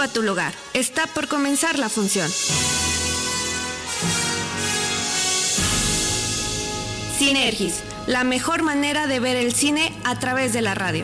A tu lugar. Está por comenzar la función. Sinergis, la mejor manera de ver el cine a través de la radio.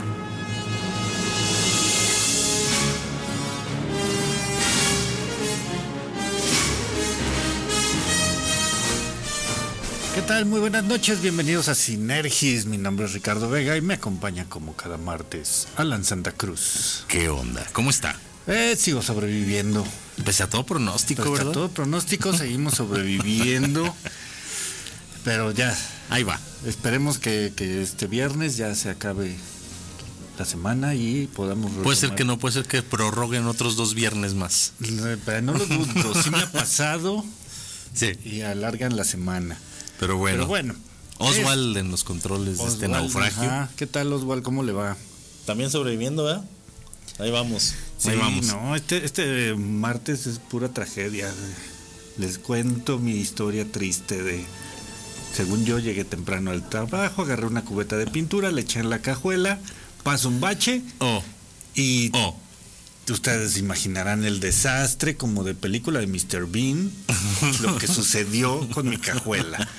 ¿Qué tal? Muy buenas noches, bienvenidos a Sinergis. Mi nombre es Ricardo Vega y me acompaña como cada martes Alan Santa Cruz. ¿Qué onda? ¿Cómo está? Sigo sobreviviendo. Pese a todo pronóstico, Pese ¿verdad? a todo pronóstico, seguimos sobreviviendo. Pero ya. Ahí va. Esperemos que este viernes ya se acabe la semana y podamos retomar. Puede ser que no, puede ser que prorroguen otros 2 viernes más. Pero no lo dudo, sí me ha pasado. Sí. Y alargan la semana. Pero bueno. Oswald en los controles de este naufragio. Ajá. ¿Qué tal, Oswald? ¿Cómo le va? También sobreviviendo, ¿verdad? Ahí vamos. Sí, Ahí vamos. No, este martes es pura tragedia. Les cuento mi historia triste de... Según yo, llegué temprano al trabajo, agarré una cubeta de pintura, le eché en la cajuela, paso un bache y ustedes imaginarán el desastre como de película de Mr. Bean, lo que sucedió con mi cajuela.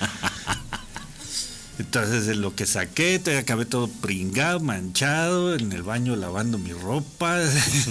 Entonces, de lo que saqué, acabé todo pringado, manchado, en el baño lavando mi ropa.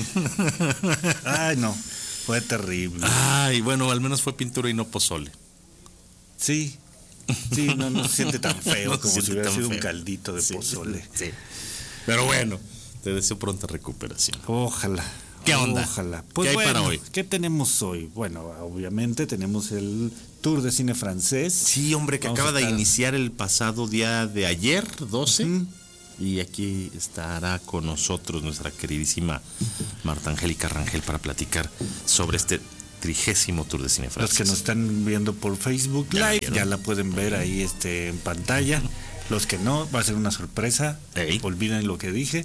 Ay, no, fue terrible. Ay, bueno, al menos fue pintura y no pozole. Sí, no se siente tan feo No como se si siente hubiera tan sido un feo. caldito de pozole. Sí. Pero bueno, te deseo pronta recuperación. Ojalá. ¿Qué onda? Ojalá. ¿Qué hay para hoy? ¿Qué tenemos hoy? Bueno, obviamente tenemos el Tour de Cine Francés. Sí, hombre, que Vamos acaba a de estar... iniciar el pasado día de ayer, 12. Uh-huh. Y aquí estará con nosotros nuestra queridísima Marta Angélica Rangel para platicar sobre este 30º Tour de Cine Francés. Los que nos están viendo por Facebook Live ya la pueden ver ahí en pantalla. Los que no, va a ser una sorpresa. Ey. Olviden lo que dije.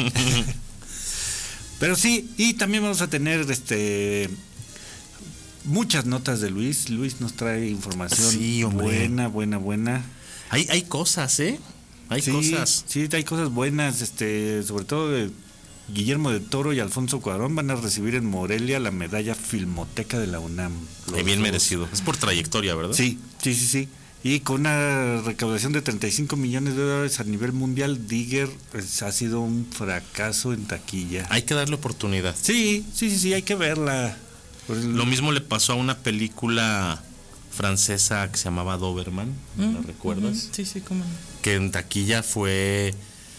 Pero sí, y también vamos a tener muchas notas de Luis. Luis nos trae información Sí, hombre. buena. Hay cosas, ¿eh? Hay cosas. Sí, hay cosas buenas, sobre todo de Guillermo del Toro y Alfonso Cuarón van a recibir en Morelia la medalla Filmoteca de la UNAM. Bien merecido. Es por trayectoria, ¿verdad? Sí. Y con una recaudación de $35 millones a nivel mundial, Digger ha sido un fracaso en taquilla. Hay que darle oportunidad. Sí, hay que verla. Lo mismo le pasó a una película francesa que se llamaba Doberman, ¿la recuerdas? Sí, cómo no. Que en taquilla fue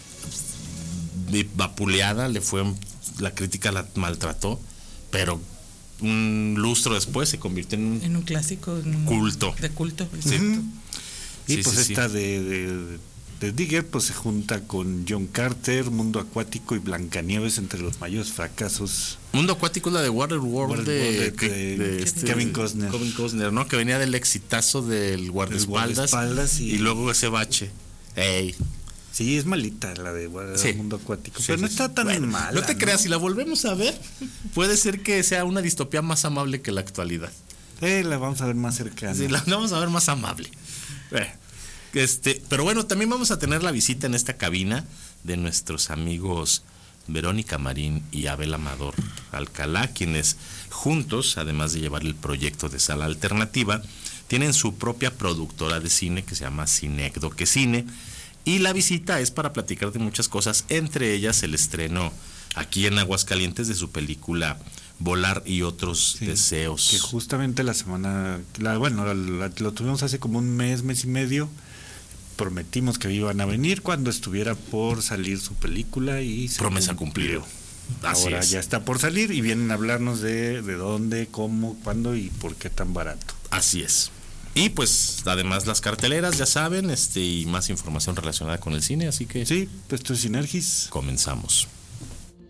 vapuleada, la crítica la maltrató, pero un lustro después se convirtió En un clásico. culto. De culto. Sí. Y Sí, pues sí, esta de Digger pues se junta con John Carter, Mundo Acuático y Blancanieves entre los mayores fracasos. Mundo Acuático es la de Waterworld de Kevin Costner. Kevin Costner, ¿no? Que venía del exitazo del guardaespaldas y y luego ese bache. Ey. Sí, es malita la de Mundo Acuático, Sí, pero no sí, está sí. tan Bueno, mala. No te creas, si la volvemos a ver, puede ser que sea una distopía más amable que la actualidad. La vamos a ver más cercana. Sí, la vamos a ver más amable. Pero bueno, también vamos a tener la visita en esta cabina de nuestros amigos Verónica Marín y Abel Amador Alcalá, quienes juntos, además de llevar el proyecto de Sala Alternativa, tienen su propia productora de cine que se llama Cinecdo que Cine. Y la visita es para platicar de muchas cosas, entre ellas el estreno aquí en Aguascalientes de su película Volar y otros deseos. Que justamente la semana, lo tuvimos hace como un mes y medio. Prometimos que iban a venir cuando estuviera por salir su película y se promesa cumplió. cumplida. Ahora ya está por salir y vienen a hablarnos de dónde, cómo, cuándo y por qué tan barato. Así es. Y pues además las carteleras, ya saben, y más información relacionada con el cine, así que sí, esto es Sinergis. comenzamos.